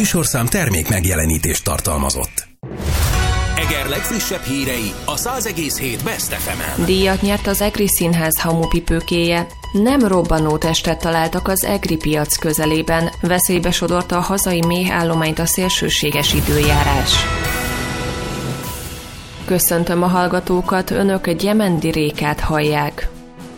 műsorszám termék megjelenítést tartalmazott. Eger legfrissebb hírei a 100,7 Best FM-en. Díjat nyert az Egri Színház hamupipőkéje. Nem robbanó testet találtak az egri piac közelében. Veszélybe sodorta a hazai méhállományt a szélsőséges időjárás. Köszöntöm a hallgatókat, önök Gyemendi Rékát hallják.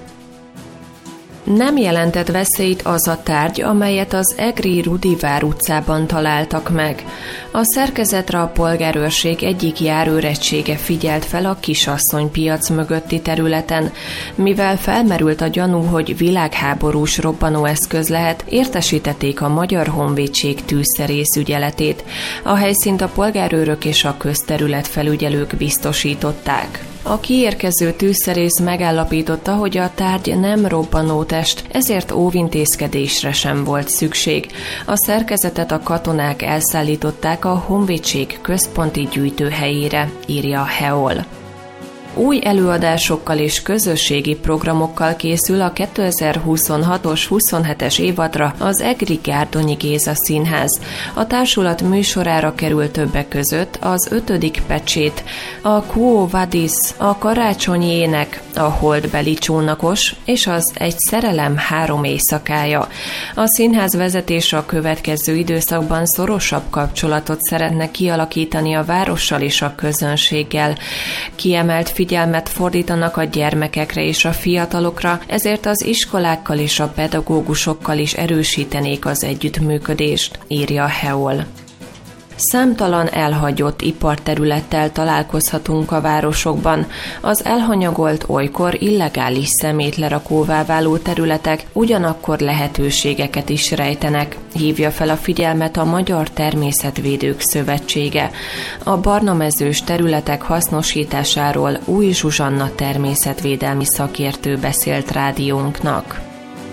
Nem jelentett veszélyt az a tárgy, amelyet az egri Rudivár utcában találtak meg. A szerkezetre a polgárőrség egyik járőregysége figyelt fel a Kisasszonypiac mögötti területen. Mivel felmerült a gyanú, hogy világháborús robbanóeszköz lehet, értesítették a Magyar Honvédség tűzszerész ügyeletét. A helyszínt a polgárőrök és a közterületfelügyelők biztosították. A kiérkező tűzszerész megállapította, hogy a tárgy nem robbanótest, ezért óvintézkedésre sem volt szükség. A szerkezetet a katonák elszállították a Honvédség központi gyűjtőhelyére, írja a HEOL. Új előadásokkal és közösségi programokkal készül a 2026-os 27-es évadra az Egri Gárdonyi Géza Színház. A társulat műsorára kerül többek között az 5. pecsét, a Quo Vadis, a Karácsonyi ének, a Holdbeli csónakos és az Egy szerelem 3 éjszakája. A színház vezetése a következő időszakban szorosabb kapcsolatot szeretne kialakítani a várossal és a közönséggel. Kiemelt figyelmet fordítanak a gyermekekre és a fiatalokra, ezért az iskolákkal és a pedagógusokkal is erősítenék az együttműködést, írja a HEOL. Számtalan elhagyott iparterülettel találkozhatunk a városokban. Az elhanyagolt, olykor illegális szemétlerakóvá váló területek ugyanakkor lehetőségeket is rejtenek, hívja fel a figyelmet a Magyar Természetvédők Szövetsége. A barnamezős területek hasznosításáról Új Zsuzsanna természetvédelmi szakértő beszélt rádiónknak.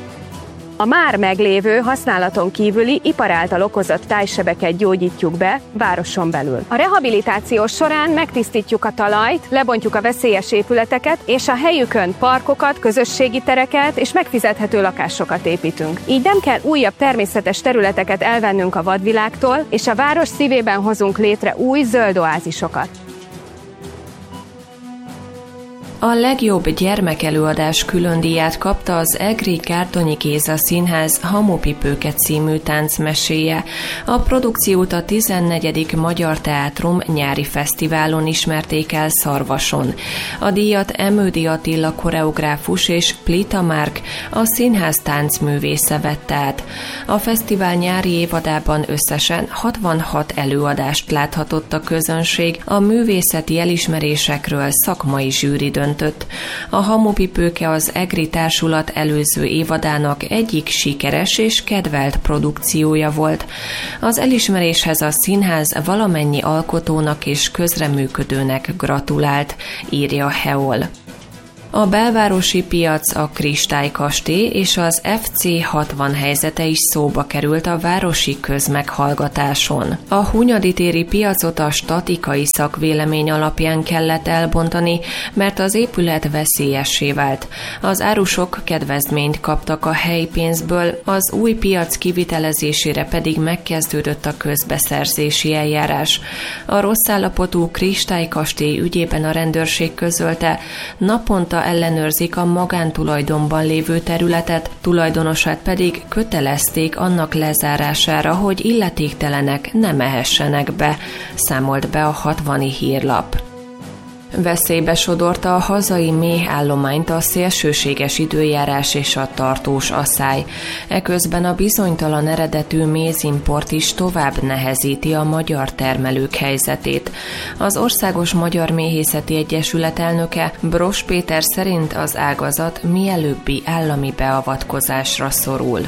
A már meglévő, használaton kívüli ipar által okozott tájsebeket gyógyítjuk be városon belül. A rehabilitáció során megtisztítjuk a talajt, lebontjuk a veszélyes épületeket, és a helyükön parkokat, közösségi tereket és megfizethető lakásokat építünk. Így nem kell újabb természetes területeket elvennünk a vadvilágtól, és a város szívében hozunk létre új zöld oázisokat. A legjobb gyermekelőadás különdíját kapta az Egri Gárdonyi Géza Színház Hamupipőke című táncmeséje. A produkciót a 14. Magyar Teátrum nyári fesztiválon ismerték el Szarvason. A díjat Emődi Attila koreográfus és Plita Márk, a színház táncművésze vette át. A fesztivál nyári évadában összesen 66 előadást láthatott a közönség, a művészeti elismerésekről szakmai zsűri döntött. A Hamupipőke az Egri Társulat előző évadának egyik sikeres és kedvelt produkciója volt. Az elismeréshez a színház valamennyi alkotónak és közreműködőnek gratulált, írja a HEOL. A belvárosi piac, a Kristálykastély és az FC 60 helyzete is szóba került a városi közmeghallgatáson. A Hunyadi téri piacot a statikai szakvélemény alapján kellett elbontani, mert az épület veszélyessé vált. Az árusok kedvezményt kaptak a helypénzből, az új piac kivitelezésére pedig megkezdődött a közbeszerzési eljárás. A rossz állapotú Kristálykastély ügyében a rendőrség közölte, naponta ellenőrzik a magántulajdonban lévő területet, tulajdonosát pedig kötelezték annak lezárására, hogy illetéktelenek ne mehessenek be, számolt be a 60. hírlap. Veszélybe sodorta a hazai méhállományt a szélsőséges időjárás és a tartós aszály. Eközben a bizonytalan eredetű mézimport is tovább nehezíti a magyar termelők helyzetét. Az Országos Magyar Méhészeti Egyesület elnöke Bross Péter szerint az ágazat mielőbbi állami beavatkozásra szorul.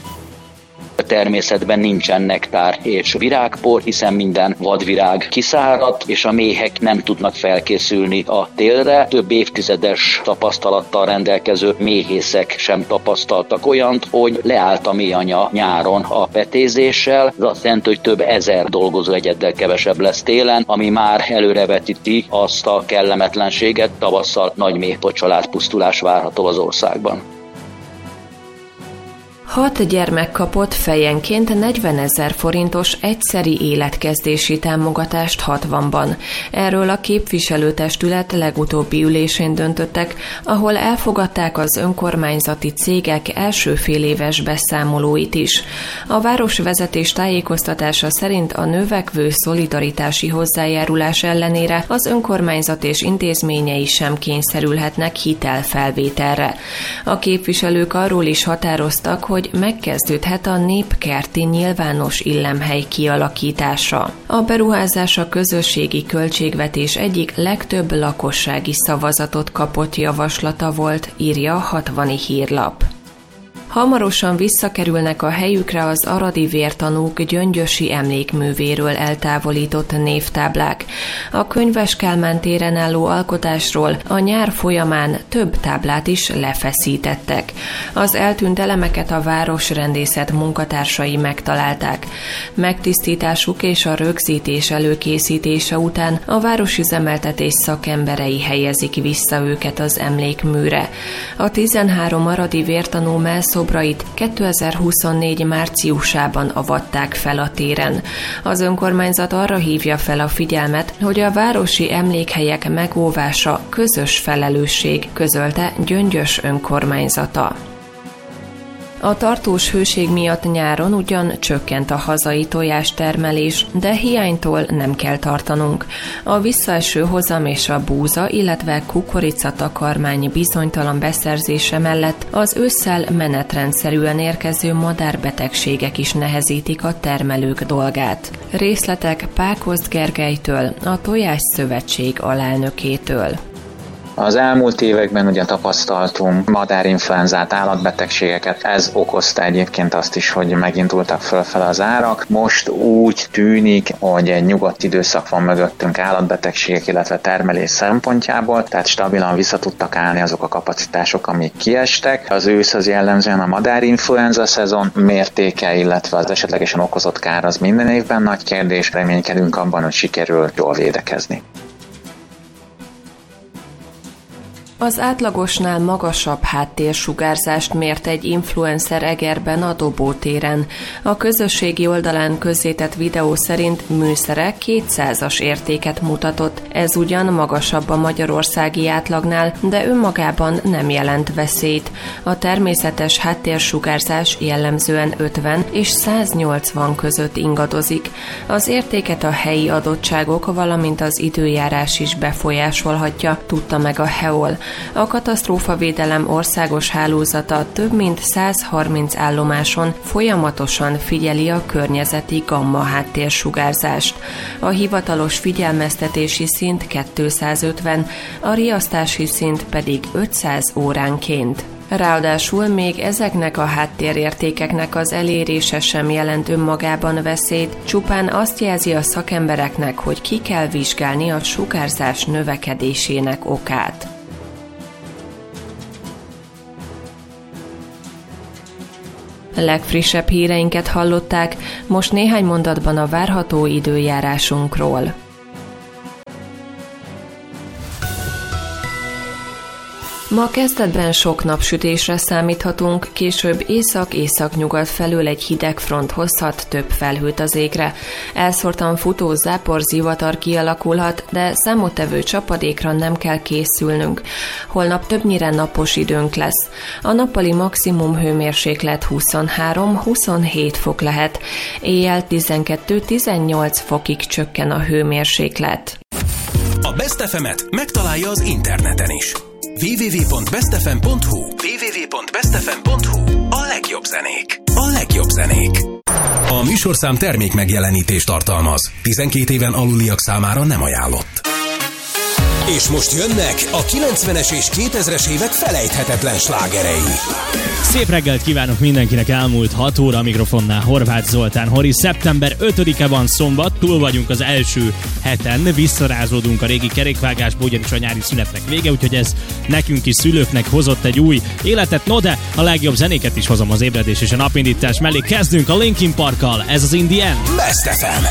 A természetben nincsen nektár és virágpor, hiszen minden vadvirág kiszáradt, és a méhek nem tudnak felkészülni a télre. Több évtizedes tapasztalattal rendelkező méhészek sem tapasztaltak olyant, hogy leállt a méhanya nyáron a petézéssel. Ez azt jelenti, hogy több ezer dolgozó egyeddel kevesebb lesz télen, ami már előrevetíti azt a kellemetlenséget, tavasszal nagy méhpocsalát, pusztulás várható az országban. 6 gyermek kapott fejenként 40 000 forintos egyszeri életkezdési támogatást 60-ban. Erről a képviselőtestület legutóbbi ülésén döntöttek, ahol elfogadták az önkormányzati cégek első féléves beszámolóit is. A városvezetés tájékoztatása szerint a növekvő szolidaritási hozzájárulás ellenére az önkormányzat és intézményei sem kényszerülhetnek hitelfelvételre. A képviselők arról is határoztak, hogy megkezdődhet a népkerti nyilvános illemhely kialakítása. A beruházás a közösségi költségvetés egyik legtöbb lakossági szavazatot kapott javaslata volt, írja a 60 hírlap. Hamarosan visszakerülnek a helyükre az aradi vértanúk gyöngyösi emlékművéről eltávolított névtáblák. A Könyves Kálmán téren álló alkotásról a nyár folyamán több táblát is lefeszítettek. Az eltűnt elemeket a városrendészet munkatársai megtalálták. Megtisztításuk és a rögzítés előkészítése után a városüzemeltetés szakemberei helyezik vissza őket az emlékműre. A 13 aradi vértanú szobrait 2024 márciusában avatták fel a téren. Az önkormányzat arra hívja fel a figyelmet, hogy a városi emlékhelyek megóvása közös felelősség, közölte Gyöngyös önkormányzata. A tartós hőség miatt nyáron ugyan csökkent a hazai tojástermelés, de hiánytól nem kell tartanunk. A visszaeső hozam és a búza, illetve kukoricatakarmány bizonytalan beszerzése mellett az ősszel menetrendszerűen érkező madárbetegségek is nehezítik a termelők dolgát. Részletek Pákozd Gergelytől, a Tojás Szövetség alelnökétől. Az elmúlt években ugye tapasztaltunk madárinfluenzát, állatbetegségeket, ez okozta egyébként azt is, hogy megindultak fölfele az árak. Most úgy tűnik, hogy egy nyugodt időszak van mögöttünk állatbetegségek, illetve termelés szempontjából, tehát stabilan vissza tudtak állni azok a kapacitások, amik kiestek. Az ősz az jellemzően a madárinfluenza szezon mértéke, illetve az esetlegesen okozott kár az minden évben nagy kérdés, reménykedünk abban, hogy sikerül jól védekezni. Az átlagosnál magasabb háttérsugárzást mért egy influencer Egerben a Dobótéren. A közösségi oldalán közzétett videó szerint műszere 200-as értéket mutatott. Ez ugyan magasabb a magyarországi átlagnál, de önmagában nem jelent veszélyt. A természetes háttérsugárzás jellemzően 50 és 180 között ingadozik. Az értéket a helyi adottságok, valamint az időjárás is befolyásolhatja, tudta meg a HEOL. A katasztrófavédelem országos hálózata több mint 130 állomáson folyamatosan figyeli a környezeti gamma háttérsugárzást. A hivatalos figyelmeztetési szint 250, a riasztási szint pedig 500 óránként. Ráadásul még ezeknek a háttérértékeknek az elérése sem jelent önmagában veszélyt, csupán azt jelzi a szakembereknek, hogy ki kell vizsgálni a sugárzás növekedésének okát. Legfrissebb híreinket hallották, most néhány mondatban a várható időjárásunkról. Ma kezdetben sok napsütésre számíthatunk, később észak-északnyugat felől egy hideg front hozhat több felhőt az égre. Elszórtan futó záporzivatar kialakulhat, de számottevő csapadékra nem kell készülnünk. Holnap többnyire napos időnk lesz. A nappali maximum hőmérséklet 23-27 fok lehet. Éjjel 12-18 fokig csökken a hőmérséklet. A Best FM-et megtalálja az interneten is. www.bestfm.hu www.bestfm.hu A legjobb zenék. A legjobb zenék. A műsorszám termék megjelenítést tartalmaz. 12 éven aluliak számára nem ajánlott. És most jönnek a 90-es és 2000-es évek felejthetetlen slágerei. Szép reggelt kívánok mindenkinek, elmúlt 6 óra, a mikrofonnál Horváth Zoltán Hori. Szeptember 5-e van szombat, túl vagyunk az első heten, visszarázódunk a régi kerékvágásba, ugyanis a nyári szünetnek vége, úgyhogy ez nekünk is szülőknek hozott egy új életet, no de a legjobb zenéket is hozom az ébredés és a napindítás mellé. Kezdünk a Linkin Parkkal, ez az In The End. Best FM.